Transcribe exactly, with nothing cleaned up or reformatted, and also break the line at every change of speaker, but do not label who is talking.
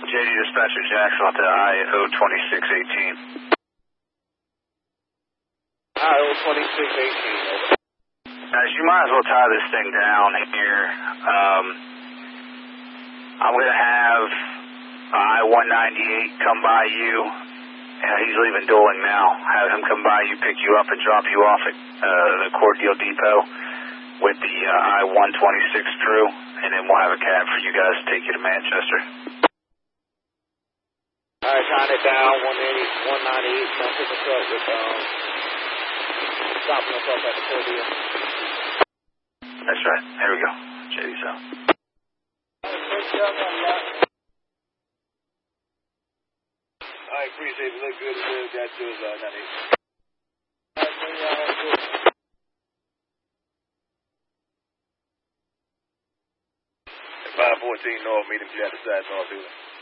J D Dispatcher Jackson to I O twenty-six eighteen.
I O twenty-six eighteen, over.
Guys, you might as well tie this thing down here. Um, I'm going to have I one ninety-eight come by you. Uh, he's leaving Doling now. Have him come by you, pick you up, and drop you off at uh, the Cordele Depot with the uh, I one twenty-six crew, and then we'll have a cab for you guys to take you to Manchester.
All right, tying it down, one eighty, one ninety-eight, come pick us up with, um, dropping us off at the Cordele.
That's right. There we go. J D's out.
I appreciate it. Look good. Good. Got yours, uh, ninety-eight. five fourteen North, meet him at the side, North Doolin.